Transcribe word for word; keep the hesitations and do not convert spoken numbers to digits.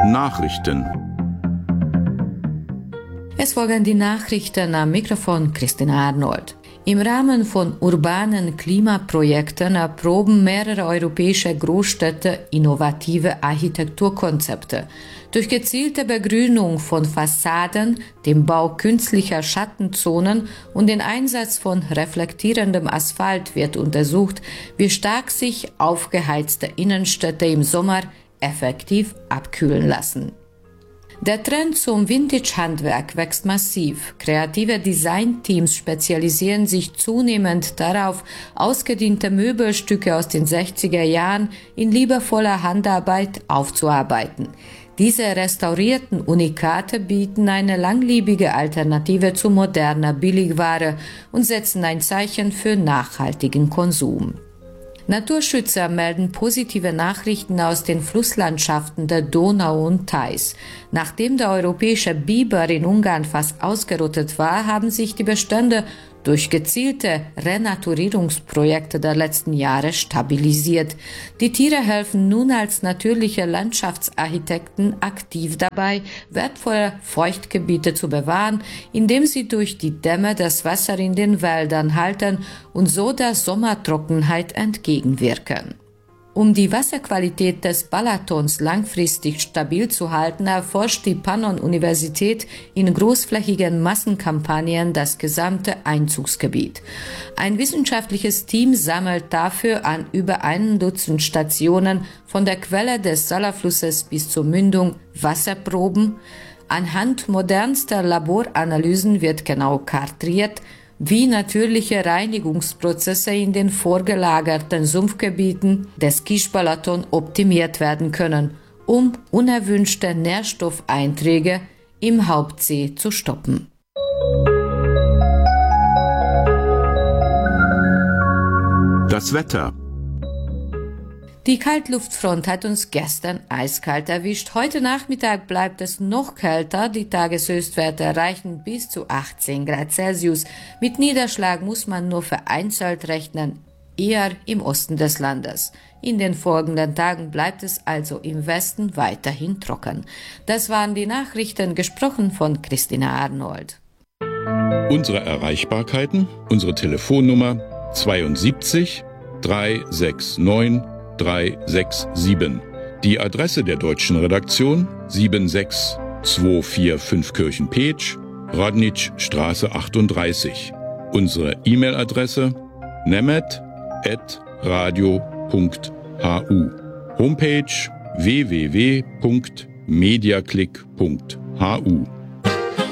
Nachrichten. Es folgen die Nachrichten am Mikrofon Christina Arnold. Im Rahmen von urbanen Klimaprojekten erproben mehrere europäische Großstädte innovative Architekturkonzepte. Durch gezielte Begrünung von Fassaden, den Bau künstlicher Schattenzonen und den Einsatz von reflektierendem Asphalt wird untersucht, wie stark sich aufgeheizte Innenstädte im Sommer effektiv abkühlen lassen. Der Trend zum Vintage-Handwerk wächst massiv. Kreative Designteams spezialisieren sich zunehmend darauf, ausgediente Möbelstücke aus den sechziger Jahren in liebevoller Handarbeit aufzuarbeiten. Diese restaurierten Unikate bieten eine langlebige Alternative zu moderner Billigware und setzen ein Zeichen für nachhaltigen Konsum. Naturschützer melden positive Nachrichten aus den Flusslandschaften der Donau und Theiß. Nachdem der europäische Biber in Ungarn fast ausgerottet war, haben sich die Bestände durch gezielte Renaturierungsprojekte der letzten Jahre stabilisiert. Die Tiere helfen nun als natürliche Landschaftsarchitekten aktiv dabei, wertvolle Feuchtgebiete zu bewahren, indem sie durch die Dämme das Wasser in den Wäldern halten und so der Sommertrockenheit entgegenwirken. Um die Wasserqualität des Balatons langfristig stabil zu halten, erforscht die Pannon-Universität in großflächigen Massenkampagnen das gesamte Einzugsgebiet. Ein wissenschaftliches Team sammelt dafür an über ein Dutzend Stationen von der Quelle des Salaflusses bis zur Mündung Wasserproben. Anhand modernster Laboranalysen wird genau kartiert, wie natürliche Reinigungsprozesse in den vorgelagerten Sumpfgebieten des Kies-Balaton optimiert werden können, um unerwünschte Nährstoffeinträge im Hauptsee zu stoppen. Das Wetter. Die Kaltluftfront hat uns gestern eiskalt erwischt. Heute Nachmittag bleibt es noch kälter. Die Tageshöchstwerte erreichen bis zu achtzehn Grad Celsius. Mit Niederschlag muss man nur vereinzelt rechnen, eher im Osten des Landes. In den folgenden Tagen bleibt es also im Westen weiterhin trocken. Das waren die Nachrichten, gesprochen von Christina Arnold. Unsere Erreichbarkeiten, unsere Telefonnummer zweiundsiebzig dreihundertneunundsechzig drei sechs sieben. Die Adresse der deutschen Redaktion sieben sechs zwei vier fünf Kirchen-Petsch, Radnitzstraße achtunddreißig. Unsere E-Mail-Adresse nemet at radio punkt hu. Homepage w w w punkt mediaclick punkt hu.